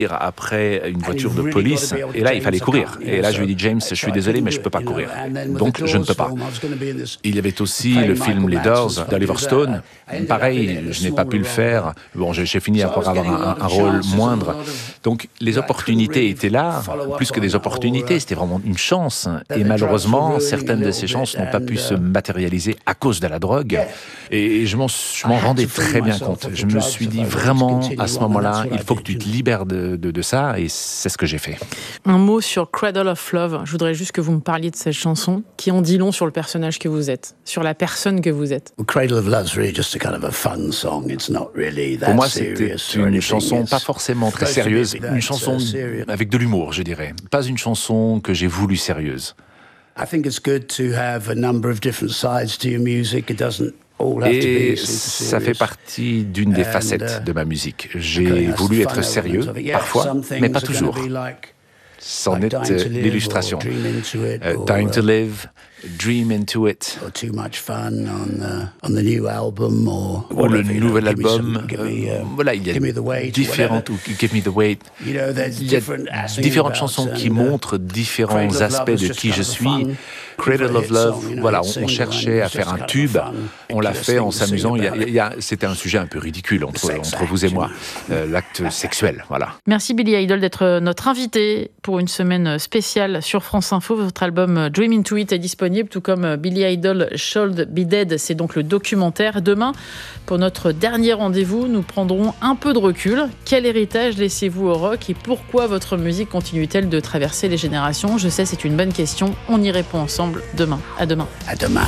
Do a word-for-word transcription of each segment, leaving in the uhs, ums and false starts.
après une voiture de police, et là il fallait courir. Et là je lui ai dit, James, je suis désolé, mais je ne peux pas courir. Donc je ne peux pas. Il y avait aussi le film Les Doors d'Oliver Stone. Pareil, je n'ai pas pu le faire. Bon, j'ai, j'ai fini par avoir un, un rôle moindre. Donc les opportunités étaient là, plus que des opportunités, c'était vraiment une chance. Et malheureusement, certaines de ces chances n'ont pas pu se matérialiser à cause de la drogue. Et je m'en, je m'en rendais très bien compte. Je me suis dit vraiment, à ce moment-là, il faut que tu te libères de, de, de ça, et c'est ce que j'ai fait. Un mot sur Cradle of Love. Je voudrais juste que vous me parliez de cette chanson, qui en dit long sur le personnage que vous êtes, sur la personne que vous êtes. Cradle of Love is really just a kind of a fun song. It's not really that Pour moi, c'était serious une chanson pas forcément très sérieuse, une chanson avec de l'humour, je dirais. Pas une chanson que j'ai voulu sérieuse. I think it's good to have a number of different sides to your music. It doesn't Et ça fait partie d'une des facettes de ma musique. J'ai voulu être sérieux, parfois, mais pas toujours. C'en est l'illustration. Uh, Dying to Live, Dream Into It. Or too much fun on the, on the new album or ou le whatever, nouvel you know, album. give me some, give me, uh, voilà, il y a différentes, ou Give Me the Weight. You know, Il y a différentes chansons qui montrent différents aspects de qui je suis. Cradle of Love, voilà, on, on cherchait à faire un tube. On l'a fait en s'amusant. Il y a, il y a, c'était un sujet un peu ridicule entre, entre vous et moi, euh, l'acte sexuel, voilà. Merci Billy Idol d'être notre invité pour une semaine spéciale sur France Info. Votre album Dream Into It est disponible, tout comme Billy Idol Should Be Dead. C'est donc le documentaire. Demain, pour notre dernier rendez-vous, nous prendrons un peu de recul. Quel héritage laissez-vous au rock et pourquoi votre musique continue-t-elle de traverser les générations ? Je sais, c'est une bonne question. On y répond ensemble demain. À demain. À demain.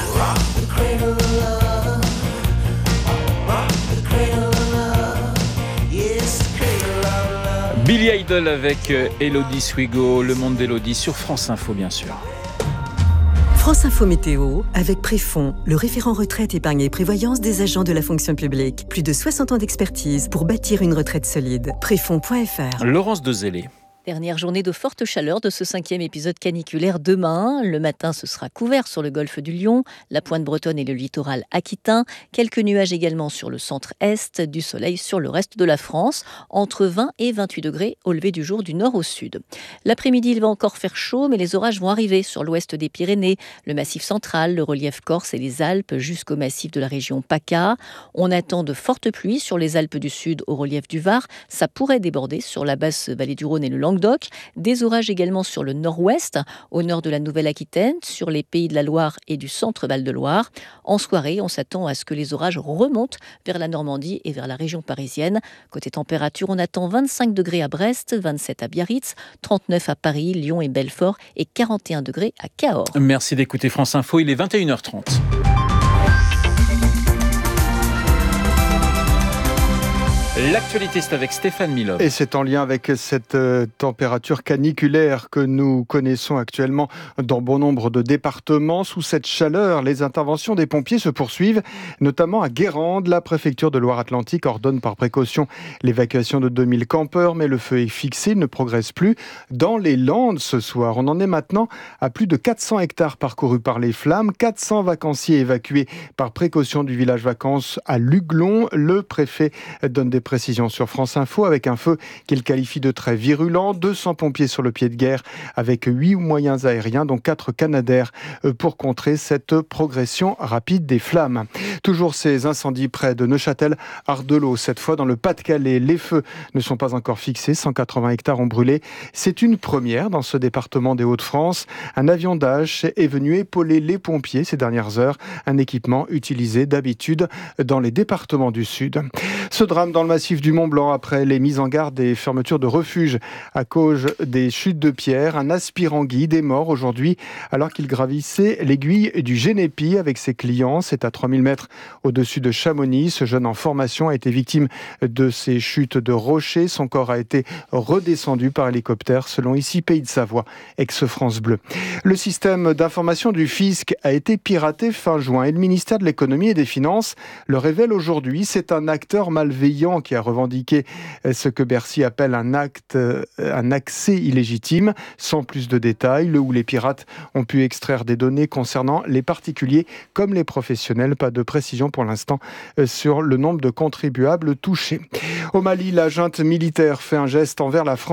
Billy Idol avec Elodie Swigo, Le Monde d'Elodie sur France Info, bien sûr. France Info Météo, avec Préfond, le référent retraite, épargne et prévoyance des agents de la fonction publique. Plus de soixante ans d'expertise pour bâtir une retraite solide. Préfond point f r. Laurence Dezellé. Dernière journée de forte chaleur de ce cinquième épisode caniculaire demain. Le matin, ce sera couvert sur le golfe du Lion, la pointe bretonne et le littoral aquitain. Quelques nuages également sur le centre-est, du soleil sur le reste de la France. Entre vingt et vingt-huit degrés au lever du jour du nord au sud. L'après-midi, il va encore faire chaud, mais les orages vont arriver sur l'ouest des Pyrénées, le massif central, le relief corse et les Alpes jusqu'au massif de la région PACA. On attend de fortes pluies sur les Alpes du Sud au relief du Var. Ça pourrait déborder sur la basse vallée du Rhône et le Languedoc. Des orages également sur le nord-ouest, au nord de la Nouvelle-Aquitaine, sur les Pays de la Loire et du centre Val-de-Loire. En soirée, on s'attend à ce que les orages remontent vers la Normandie et vers la région parisienne. Côté température, on attend vingt-cinq degrés à Brest, vingt-sept à Biarritz, trente-neuf à Paris, Lyon et Belfort et quarante et un degrés à Cahors. Merci d'écouter France Info, il est vingt et une heures trente. L'actualité, c'est avec Stéphane Milov. Et c'est en lien avec cette euh, température caniculaire que nous connaissons actuellement dans bon nombre de départements. Sous cette chaleur, les interventions des pompiers se poursuivent, notamment à Guérande. La préfecture de Loire-Atlantique ordonne par précaution l'évacuation de deux mille campeurs, mais le feu est fixé, il ne progresse plus. Dans les Landes ce soir, on en est maintenant à plus de quatre cents hectares parcourus par les flammes, quatre cents vacanciers évacués par précaution du village vacances à Luglon. Le préfet donne des précisions sur France Info avec un feu qu'il qualifie de très virulent. deux cents pompiers sur le pied de guerre avec huit moyens aériens, dont quatre Canadair pour contrer cette progression rapide des flammes. Toujours ces incendies près de Neuchâtel-Ardelot, cette fois dans le Pas-de-Calais. Les feux ne sont pas encore fixés, cent quatre-vingts hectares ont brûlé. C'est une première dans ce département des Hauts-de-France. Un avion d'A H est venu épauler les pompiers ces dernières heures, un équipement utilisé d'habitude dans les départements du Sud. Ce drame dans le massif du Mont-Blanc après les mises en garde et fermetures de refuges à cause des chutes de pierres. Un aspirant guide est mort aujourd'hui alors qu'il gravissait l'aiguille du Génépi avec ses clients. C'est à trois mille mètres au-dessus de Chamonix. Ce jeune en formation a été victime de ces chutes de rochers. Son corps a été redescendu par hélicoptère selon ici Pays de Savoie, ex-France Bleu. Le système d'information du fisc a été piraté fin juin et le ministère de l'économie et des finances le révèle aujourd'hui. C'est un acteur malveillant qui a revendiqué ce que Bercy appelle un acte, un accès illégitime. Sans plus de détails, le ou les pirates ont pu extraire des données concernant les particuliers comme les professionnels. Pas de précision pour l'instant sur le nombre de contribuables touchés. Au Mali, la junte militaire fait un geste envers la France.